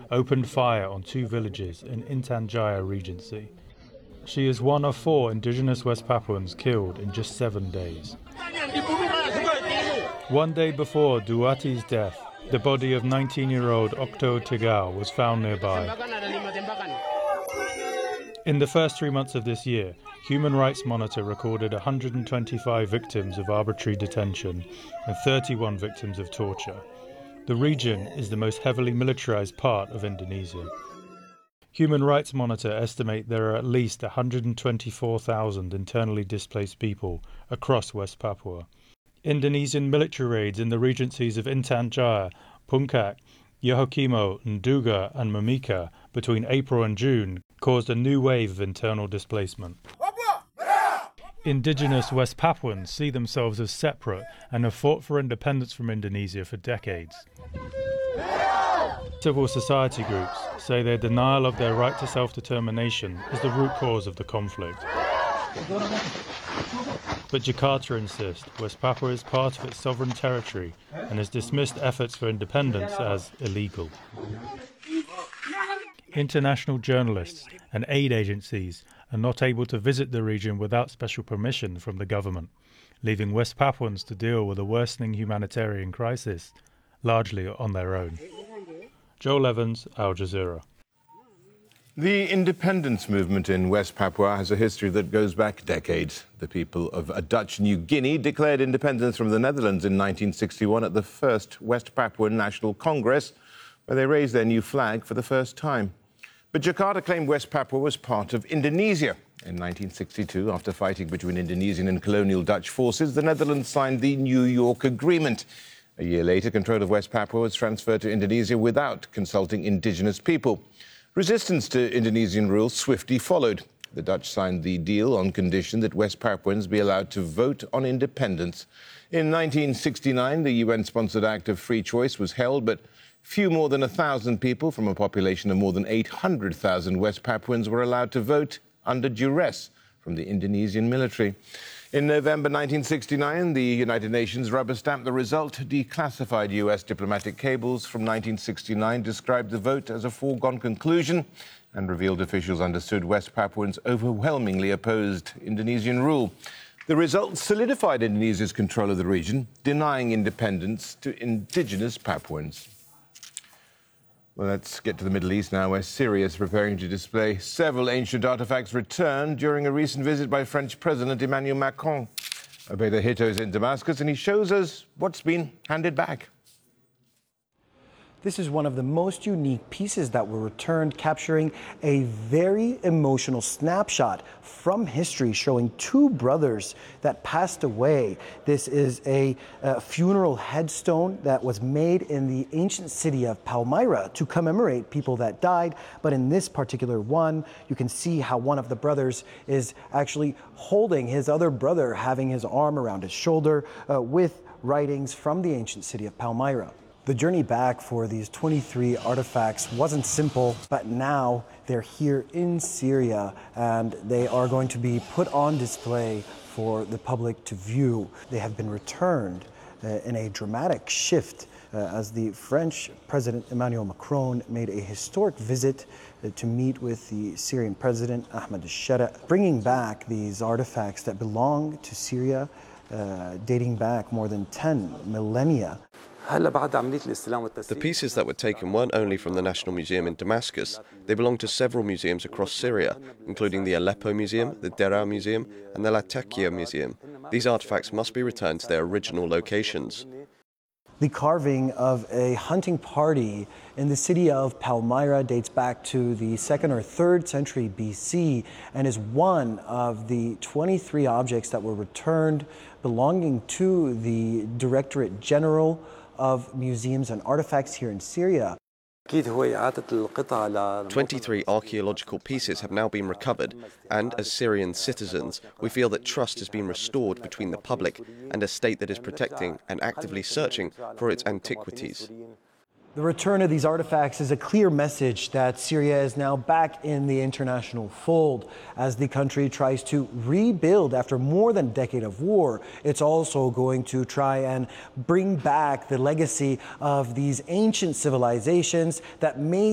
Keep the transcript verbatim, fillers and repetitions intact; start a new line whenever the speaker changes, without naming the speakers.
opened fire on two villages in Intan Jaya Regency. She is one of four indigenous West Papuans killed in just seven days. One day before Duati's death, the body of nineteen-year-old Okto Tegao was found nearby. In the first three months of this year, Human Rights Monitor recorded one hundred twenty-five victims of arbitrary detention and thirty-one victims of torture. The region is the most heavily militarized part of Indonesia. Human Rights Monitor estimate there are at least one hundred twenty-four thousand internally displaced people across West Papua. Indonesian military raids in the regencies of Intan Jaya, Puncak, Yahukimo, Nduga and Mimika between April and June caused a new wave of internal displacement. Indigenous West Papuans see themselves as separate and have fought for independence from Indonesia for decades. Civil society groups say their denial of their right to self-determination is the root cause of the conflict. But Jakarta insists West Papua is part of its sovereign territory and has dismissed efforts for independence as illegal. International journalists and aid agencies are not able to visit the region without special permission from the government, leaving West Papuans to deal with a worsening humanitarian crisis, largely on their own. Joel Evans, Al Jazeera.
The independence movement in West Papua has a history that goes back decades. The people of a Dutch New Guinea declared independence from the Netherlands in nineteen sixty-one at the first West Papuan National Congress, where they raised their new flag for the first time. But Jakarta claimed West Papua was part of Indonesia. In nineteen sixty-two, after fighting between Indonesian and colonial Dutch forces, the Netherlands signed the New York Agreement. A year later, control of West Papua was transferred to Indonesia without consulting indigenous people. Resistance to Indonesian rule swiftly followed. The Dutch signed the deal on condition that West Papuans be allowed to vote on independence. In nineteen sixty-nine, the U N-sponsored Act of Free Choice was held, but few more than a thousand people from a population of more than eight hundred thousand West Papuans were allowed to vote under duress from the Indonesian military. In November nineteen sixty-nine, the United Nations rubber-stamped the result. Declassified U S diplomatic cables from nineteen sixty-nine described the vote as a foregone conclusion and revealed officials understood West Papuans overwhelmingly opposed Indonesian rule. The result solidified Indonesia's control of the region, denying independence to indigenous Papuans. Well, let's get to the Middle East now, where Syria is preparing to display several ancient artifacts returned during a recent visit by French President Emmanuel Macron. Obeda Hito is in Damascus, and he shows us what's been handed back.
This is one of the most unique pieces that were returned, capturing a very emotional snapshot from history showing two brothers that passed away. This is a, a funeral headstone that was made in the ancient city of Palmyra to commemorate people that died. But in this particular one, you can see how one of the brothers is actually holding his other brother, having his arm around his shoulder, uh, with writings from the ancient city of Palmyra. The journey back for these twenty-three artifacts wasn't simple, but now they're here in Syria and they are going to be put on display for the public to view. They have been returned uh, in a dramatic shift uh, as the French President Emmanuel Macron made a historic visit uh, to meet with the Syrian President Ahmed al-Shara, bringing back these artifacts that belong to Syria, uh, dating back more than ten millennia.
The pieces that were taken weren't only from the National Museum in Damascus, they belong to several museums across Syria, including the Aleppo Museum, the Deraa Museum, and the Latakia Museum. These artifacts must be returned to their original locations.
The carving of a hunting party in the city of Palmyra dates back to the second or third century B C and is one of the twenty-three objects that were returned belonging to the Directorate General of Museums and Artifacts here in Syria.
twenty-three archaeological pieces have now been recovered, and as Syrian citizens, we feel that trust has been restored between the public and a state that is protecting and actively searching for its antiquities.
The return of these artifacts is a clear message that Syria is now back in the international fold. As the country tries to rebuild after more than a decade of war, it's also going to try and bring back the legacy of these ancient civilizations that may